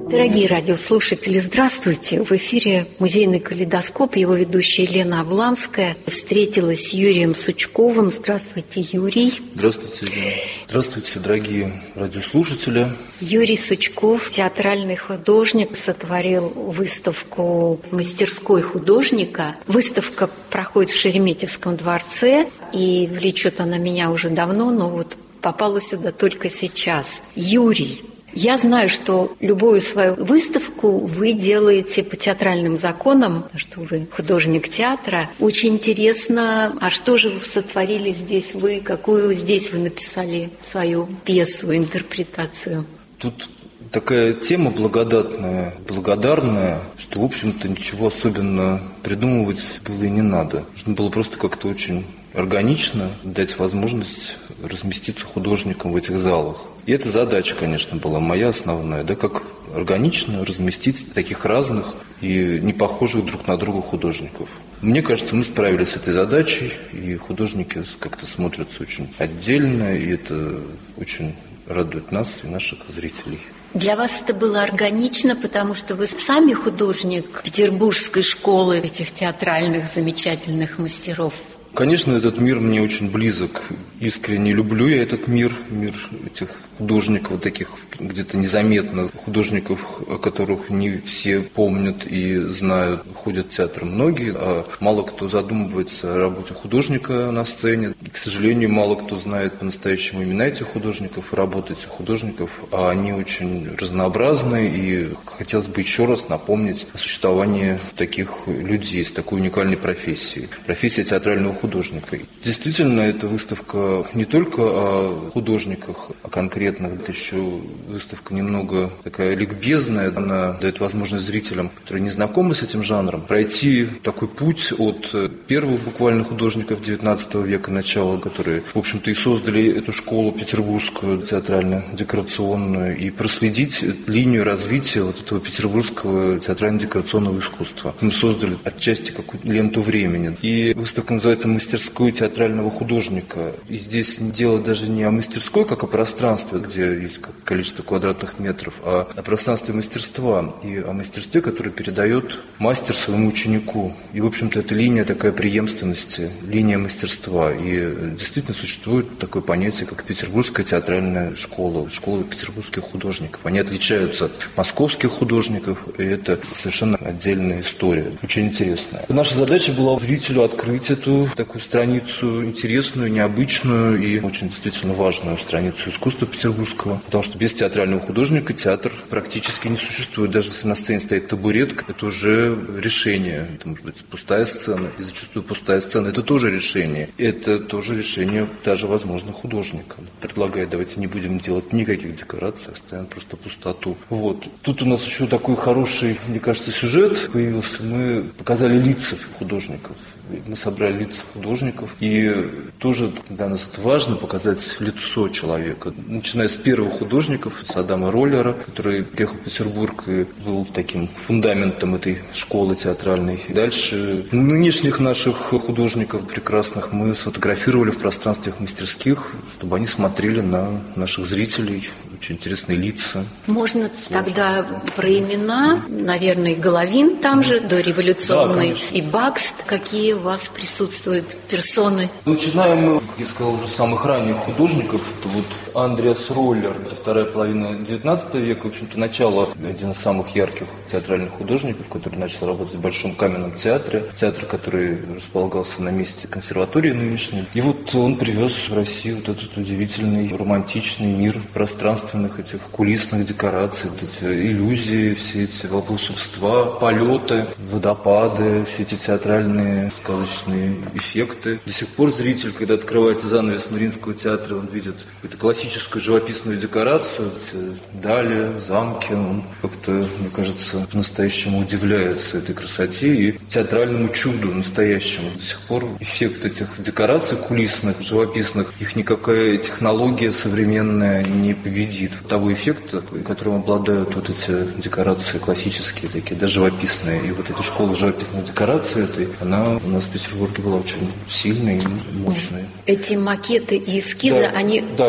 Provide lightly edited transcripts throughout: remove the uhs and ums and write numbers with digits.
Дорогие радиослушатели, здравствуйте! В эфире «Музейный калейдоскоп», его ведущая Елена Обланская встретилась с Юрием Сучковым. Здравствуйте, Юрий. Здравствуйте, Елена. Здравствуйте, дорогие радиослушатели. Юрий Сучков, театральный художник, сотворил выставку «Мастерской художника». Выставка проходит в Шереметьевском дворце, и влечет она меня уже давно, но вот попала сюда только сейчас. Юрий, я знаю, что любую свою выставку вы делаете по театральным законам, что вы художник театра. Очень интересно, а что же вы сотворили здесь вы? Какую здесь вы написали свою пьесу, интерпретацию? Тут такая тема благодатная, благодарная, что, в общем-то, ничего особенно придумывать было и не надо. Нужно было просто как-то очень органично дать возможность разместиться художникам в этих залах. И эта задача, конечно, была моя основная, да, как органично разместить таких разных и не похожих друг на друга художников. Мне кажется, мы справились с этой задачей, и художники как-то смотрятся очень отдельно, и это очень радует нас и наших зрителей. Для вас это было органично, потому что вы сами художник петербургской школы этих театральных замечательных мастеров. Конечно, этот мир мне очень близок. Искренне люблю я этот мир этих художников, таких где-то незаметно, художников, о которых не все помнят и знают. Ходят в театр многие, а мало кто задумывается о работе художника на сцене. И, к сожалению, мало кто знает по-настоящему имена этих художников и работы этих художников, а они очень разнообразны, и хотелось бы еще раз напомнить о существовании таких людей с такой уникальной профессией. Профессия театрального художника. Действительно, эта выставка не только о художниках, а конкретных, это еще выставка немного такая ликбезная, она дает возможность зрителям, которые не знакомы с этим жанром, пройти такой путь от первых буквально художников XIX века начала, которые, в общем-то, и создали эту школу петербургскую театрально-декорационную, и проследить линию развития вот этого петербургского театрально-декорационного искусства. Мы создали отчасти какую-то ленту времени. И выставка называется «Мастерской театрального художника». И здесь дело даже не о мастерской, как о пространстве, где есть количество квадратных метров, а о пространстве мастерства и о мастерстве, которое передает мастер своему ученику. И, в общем-то, это линия такая преемственности, линия мастерства. И действительно существует такое понятие, как Петербургская театральная школа, школа петербургских художников. Они отличаются от московских художников, и это совершенно отдельная история, очень интересная. Наша задача была зрителю открыть эту такую страницу интересную, необычную и очень действительно важную страницу искусства петербургского, потому что без театрального художника театр практически не существует. Даже если на сцене стоит табуретка, это уже решение. Это может быть пустая сцена, и зачастую пустая сцена – это тоже решение. Это тоже решение даже, возможно, художника. Предлагает, давайте не будем делать никаких декораций, оставим просто пустоту. Вот. Тут у нас еще такой хороший, мне кажется, сюжет появился. Мы показали лица художников. Мы собрали лица художников, и тоже для нас это важно, показать лицо человека. Начиная с первых художников, с Адама Роллера, который приехал в Петербург и был таким фундаментом этой школы театральной. И дальше нынешних наших художников прекрасных мы сфотографировали в пространствах мастерских, чтобы они смотрели на наших зрителей. Очень интересные лица. Можно тогда про имена, наверное, и Головин там же, дореволюционный, да, и Бакст. Какие у вас присутствуют персоны? Начинаем мы, как я сказал, уже с самых ранних художников. Это вот Андреас Роллер, это вторая половина XIX века, в общем-то, начало, один из самых ярких театральных художников, который начал работать в Большом каменном театре, театр, который располагался на месте консерватории нынешней. И вот он привез в Россию вот этот удивительный романтичный мир пространственных этих кулисных декораций, вот эти иллюзии, все эти волшебства, полеты, водопады, все эти театральные сказочные эффекты. До сих пор зритель, когда открывается занавес Мариинского театра, он видит какую-то классическую живописную декорацию, дали, замки, он как-то, мне кажется, по-настоящему удивляется этой красоте и театральному чуду настоящему. До сих пор эффект этих декораций кулисных, живописных, их никакая технология современная не победит. Того эффекта, которым обладают вот эти декорации классические, такие, да, живописные. И вот эта школа живописных декораций, она у нас в Петербурге была очень сильной и мощной. Эти макеты и эскизы, да, они подлинные.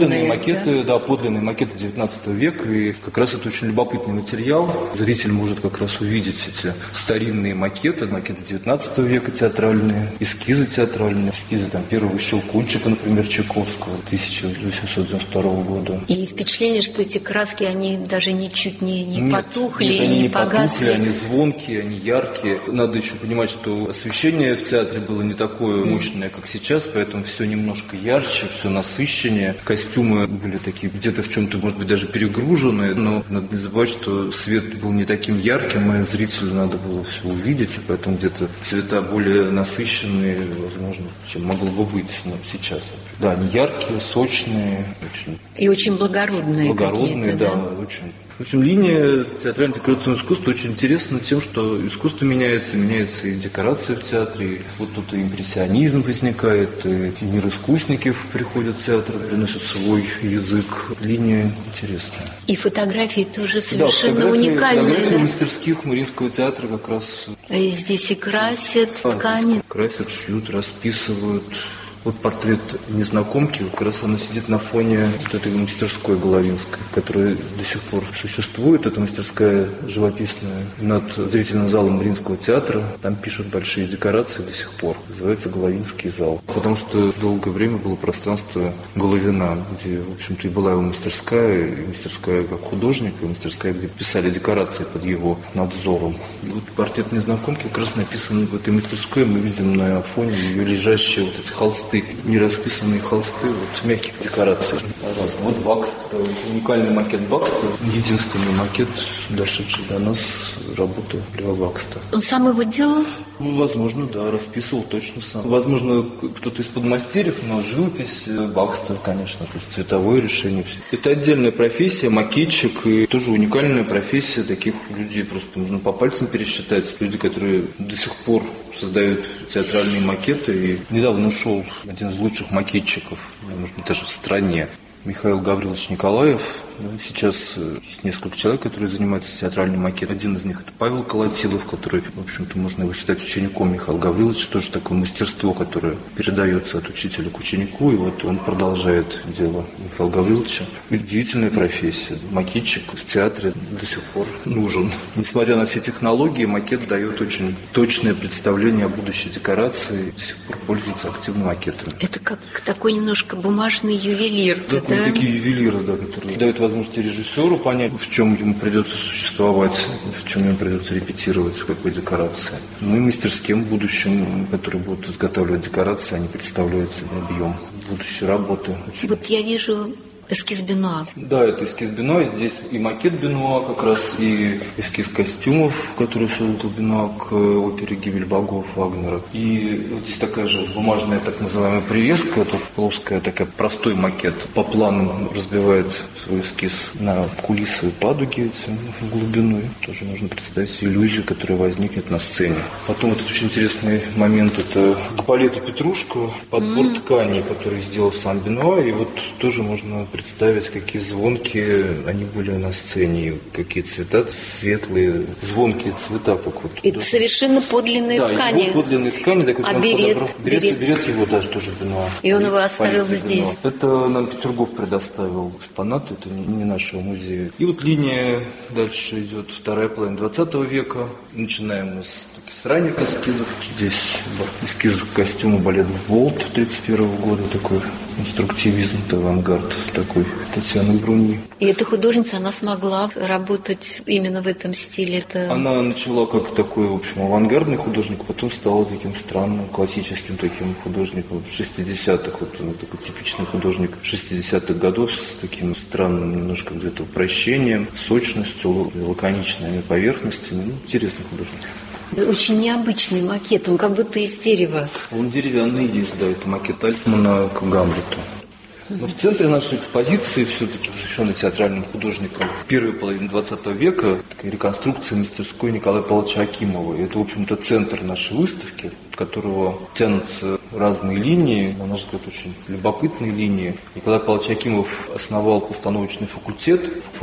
подлинные макеты, да, подлинные макеты 19 века, и как раз это очень любопытный материал. Зритель может как раз увидеть эти старинные макеты 19 века театральные, эскизы театральные, эскизы там первого Щелкунчика, например, Чайковского, 1892 года. И впечатление, что эти краски, они даже ничуть не потухли, они не погасли. Они звонкие, они яркие. Надо еще понимать, что освещение в театре было не такое мощное, как сейчас, поэтому все немножко ярче, все насыщеннее. Костюмы были такие, где-то в чем-то, может быть, даже перегруженные, но надо не забывать, что свет был не таким ярким, и зрителю надо было все увидеть, поэтому где-то цвета более насыщенные, возможно, чем могло бы быть сейчас. Да, они яркие, сочные. И очень благородные. Благородные, да, очень. В общем, линия театрально-декорационного искусства очень интересна тем, что искусство меняется и декорация в театре. И вот тут и импрессионизм возникает, и мир искусников приходят в театр, приносят свой язык. Линия интересная. И фотографии тоже совершенно уникальные. Фотографии мастерских Мариинского театра как раз. И здесь и красят ткани. Красят, шьют, расписывают. Вот портрет незнакомки, как раз она сидит на фоне вот этой мастерской Головинской, которая до сих пор существует. Это мастерская живописная над зрительным залом Мариинского театра. Там пишут большие декорации до сих пор. Называется Головинский зал. Потому что долгое время было пространство Головина, где, в общем-то, и была его мастерская как художника, и мастерская, где писали декорации под его надзором. И вот портрет незнакомки как раз написан в этой мастерской. Мы видим на фоне ее лежащие вот эти холсты, нерасписанные холсты, вот мягких декораций. Вот Бакст, это уникальный макет Бакста, единственный макет, дошедший до нас, работа Льва Бакста. Он сам его делал? Возможно, да, расписывал точно сам. Возможно, кто-то из подмастерьев, но живопись Бакста, конечно, то есть цветовое решение. Это отдельная профессия, макетчик, и тоже уникальная профессия. Таких людей просто можно по пальцам пересчитать. Люди, которые до сих пор создают театральные макеты. И недавно ушел один из лучших макетчиков, может быть, даже в стране, Михаил Гаврилович Николаев. Сейчас есть несколько человек, которые занимаются театральным макетом. Один из них – это Павел Колотилов, который, в общем-то, можно его считать учеником Михаила Гавриловича. Тоже такое мастерство, которое передается от учителя к ученику. И вот он продолжает дело Михаила Гавриловича. Удивительная профессия. Макетчик в театре до сих пор нужен. Несмотря на все технологии, макет дает очень точное представление о будущей декорации. До сих пор пользуются активно макетами. Это как такой немножко бумажный ювелир. Такие ювелиры, да, которые дают возможности режиссеру понять, в чем ему придется существовать, в чем ему придется репетировать, в какой декорации. Ну и мастерским в будущем, которые будут изготавливать декорации, они представляют себе объем будущей работы. Вот я вижу эскиз Бенуа. Да, это эскиз Бенуа. Здесь и макет Бенуа как раз, и эскиз костюмов, который создал Бенуа к опере «Гибель богов» Вагнера. И вот здесь такая же бумажная так называемая привеска, это плоская, такая простой макет. По плану разбивает свой эскиз на кулисы и падуги в глубину. И тоже можно представить иллюзию, которая возникнет на сцене. Потом вот этот очень интересный момент, это к балету «Петрушка» подбор тканей, который сделал сам Бенуа. И вот тоже можно представить, какие звонкие они были на сцене, какие цвета светлые, звонкие цвета. Как вот, это да, совершенно подлинные ткани. Да, подлинные ткани. Да, а берет его даже тоже Бенуа. И он его оставил здесь. Это нам Петергоф предоставил экспонаты, это не нашего музея. И вот линия дальше идет вторая половина 20 века. Начинаем мы с ранних эскизов. Здесь эскиз костюма балет «Волт» 1931 года, такой конструктивизм, авангард такой Татьяны Бруни. И эта художница, она смогла работать именно в этом стиле? Она начала как такой, в общем, авангардный художник, потом стала таким странным, классическим таким художником 60-х. Вот он такой типичный художник 60-х годов с таким странным немножко где-то упрощением, сочностью, лаконичными поверхностями. Ну, интересный художник. Очень необычный макет, он как будто из дерева. Он деревянный есть, да, это макет Альтмана к Гамлету. Но в центре нашей экспозиции, все-таки посвященной театральным художникам первой половины 20 века, такая реконструкция мастерской Николая Павловича Акимова. И это, в общем-то, центр нашей выставки. от которого тянутся разные линии, на наш взгляд, очень любопытные линии. Николай Павлович Акимов основал постановочный факультет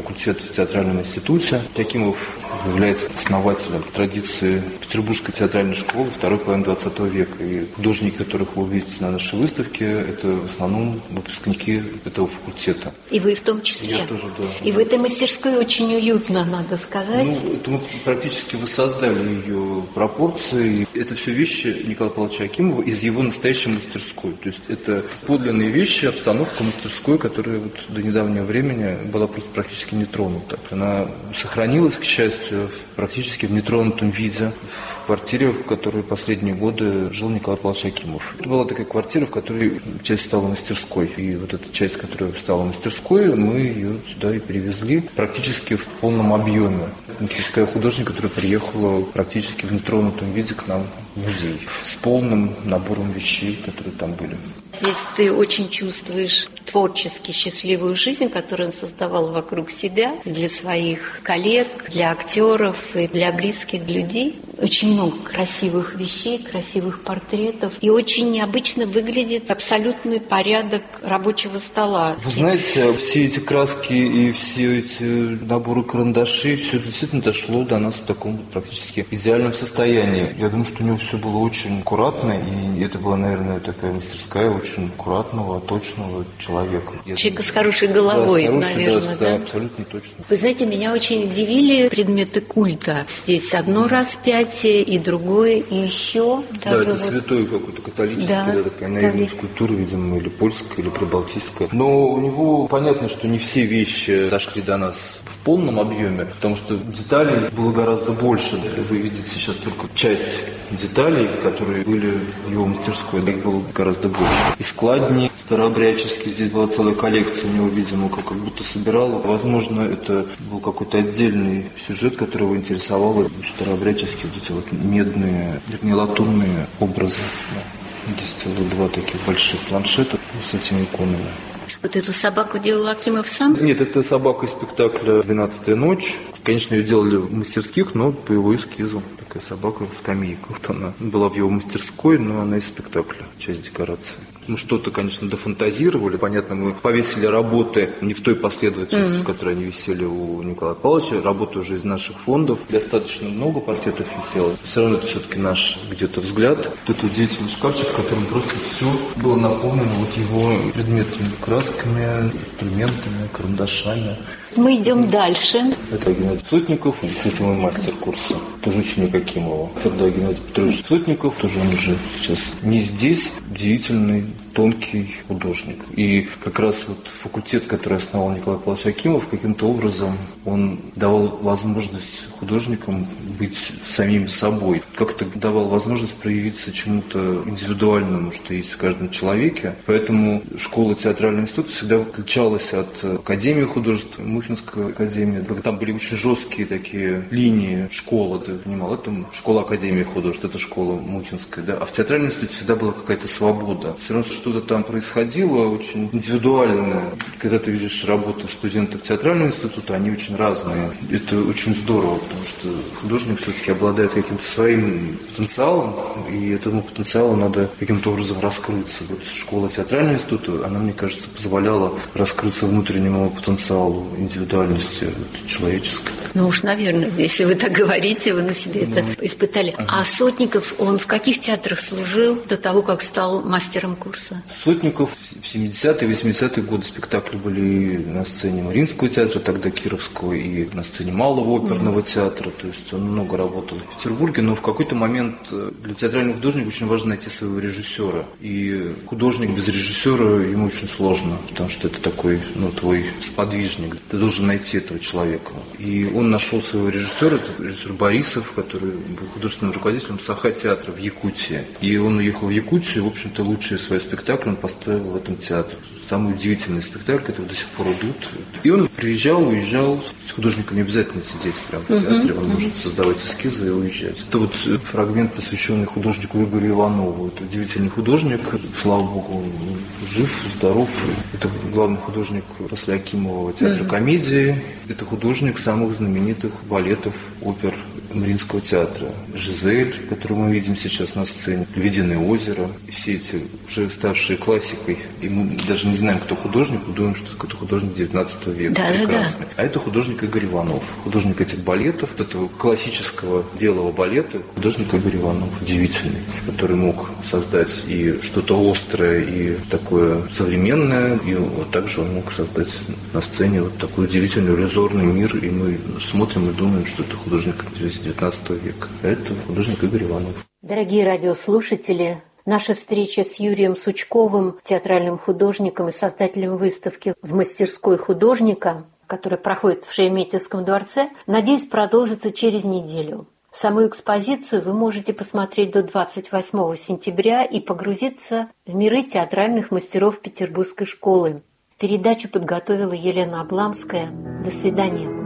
в театральном институте. Акимов является основателем традиции Петербургской театральной школы второй половины XX века. И художники, которых вы увидите на нашей выставке, это в основном выпускники этого факультета. И вы в том числе. Я тоже, да. И в этой мастерской очень уютно, надо сказать. Это мы практически воссоздали ее пропорции. Это все вещи Николая Павловича Акимова из его настоящей мастерской. То есть это подлинные вещи, обстановка мастерской, которая до недавнего времени была просто практически не тронута. Она сохранилась, к счастью, практически в нетронутом виде в квартире, в которой последние годы жил Николай Павлович Акимов. Это была такая квартира, в которой часть стала мастерской. И вот эта часть, которая стала мастерской, мы ее сюда и перевезли практически в полном объеме. Мастерская художника, которая приехала практически в нетронутом виде к нам в музей с полным набором вещей, которые там были. Здесь ты очень чувствуешь творчески счастливую жизнь, которую он создавал вокруг себя, для своих коллег, для актеров и для близких людей. Очень много красивых вещей, красивых портретов. И очень необычно выглядит абсолютный порядок рабочего стола. Вы знаете, все эти краски и все эти наборы карандашей, все это действительно дошло до нас в таком практически идеальном состоянии. Я думаю, что у него все было очень аккуратно, и это была, наверное, такая мастерская очень аккуратного, точного человека. Человека с хорошей головой, да, с хорошей, наверное, да, абсолютно точно. Вы знаете, меня очень удивили предметы культа. Здесь одно распятие, и другое, и еще. Да, это святой какой-то католический, такая наивная скульптура, видимо, или польская, или прибалтийская. Но у него понятно, что не все вещи дошли до нас в полном объеме, потому что деталей было гораздо больше. Вы видите сейчас только часть деталей, которые были в его мастерской, их было гораздо больше. И складни старообрядческие, здесь была целая коллекция у него, видимо, как будто собирал. Возможно, это был какой-то отдельный сюжет, который его интересовал, старообрядческие вот эти вот медные, вернее, латунные образы. Здесь целых два таких больших планшета с этими иконами. Вот эту собаку делал Акимов сам? Нет, это собака из спектакля «12-я ночь». Конечно, ее делали в мастерских, но по его эскизу. Такая собака-скамейка. Вот она была в его мастерской, но она из спектакля, часть декорации. Мы что-то, конечно, дофантазировали. Понятно, мы повесили работы не в той последовательности, в которой они висели у Николая Павловича. Работы уже из наших фондов. Достаточно много портретов висело. Все равно это все-таки наш где-то взгляд. Вот это удивительный шкафчик, в котором просто все было наполнено вот его предметами, красками, инструментами, карандашами. Мы идем дальше. Это Геннадий Сотников, кстати, мой мастер курса, тоже ученик Акимова. Тогда Геннадий Петрович Сотников, тоже он уже сейчас не здесь, удивительный, тонкий художник. И как раз вот факультет, который основал Николай Павлович Акимов, каким-то образом он давал возможность художникам быть самими собой. Как-то давал возможность проявиться чему-то индивидуальному, что есть в каждом человеке. Поэтому школа театрального института всегда отличалась от Академии художеств, Мухинской академии. Там были очень жесткие такие линии школы, ты понимал. Это школа Академии художеств, это школа Мухинская. Да? А в театральном институте всегда была какая-то свобода. Все равно что-то там происходило очень индивидуальное. Когда ты видишь работы студентов театрального института, они очень разные. Это очень здорово, потому что художник все-таки обладает каким-то своим потенциалом, и этому потенциалу надо каким-то образом раскрыться. Вот школа театрального института, она, мне кажется, позволяла раскрыться внутреннему потенциалу, индивидуальности человеческой. Ну уж, наверное, если вы так говорите, вы на себе это испытали. А Сотников, он в каких театрах служил до того, как стал мастером курса? Сотников в 70-е, 80-е годы спектакли были и на сцене Мариинского театра, тогда Кировского, и на сцене Малого оперного театра. То есть он много работал в Петербурге, но в какой-то момент для театрального художника очень важно найти своего режиссера. И художник без режиссера ему очень сложно, потому что это такой, твой сподвижник. Ты должен найти этого человека. И он нашел своего режиссера, это режиссер Борисов, который был художественным руководителем Саха-театра в Якутии. И он уехал в Якутию, в общем-то, лучшие свои спектакли он поставил в этом театре. Самый удивительный спектакль, который до сих пор идут. И он приезжал, уезжал. С художником не обязательно сидеть прямо в театре, он может создавать эскизы и уезжать. Это вот фрагмент, посвященный художнику Игорю Иванову. Это удивительный художник, слава богу, жив, здоров. Это главный художник после Акимова театра комедии. Это художник самых знаменитых балетов, опер Мариинского театра. «Жизель», которую мы видим сейчас на сцене, «Лебединое озеро». Все эти уже ставшие классикой. И мы даже не знаем, кто художник, мы думаем, что это какой-то художник 19 века. Да, прекрасный. да. А это художник Игорь Иванов. Художник этих балетов, этого классического белого балета. Художник Игорь Иванов удивительный, который мог создать и что-то острое, и такое современное. И вот также он мог создать на сцене вот такой удивительный иллюзорный мир. И мы смотрим и думаем, что это художник 19 века. А это художник Игорь Иванов. Дорогие радиослушатели, наша встреча с Юрием Сучковым, театральным художником и создателем выставки в мастерской художника, которая проходит в Шереметьевском дворце, надеюсь, продолжится через неделю. Саму экспозицию вы можете посмотреть до 28 сентября и погрузиться в миры театральных мастеров Петербургской школы. Передачу подготовила Елена Обламская. До свидания.